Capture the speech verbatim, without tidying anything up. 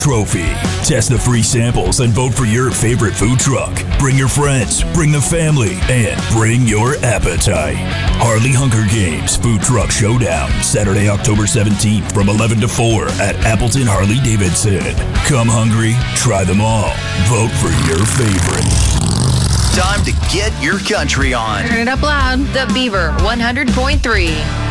Trophy. Test the free samples and vote for your favorite food truck. Bring your friends, bring the family, and bring your appetite. Harley Hunger Games Food Truck Showdown, Saturday, October seventeenth from eleven to four at Appleton Harley-Davidson. Come hungry, try them all. Vote for your favorite. Time to get your country on. Turn it up loud. The Beaver one hundred point three.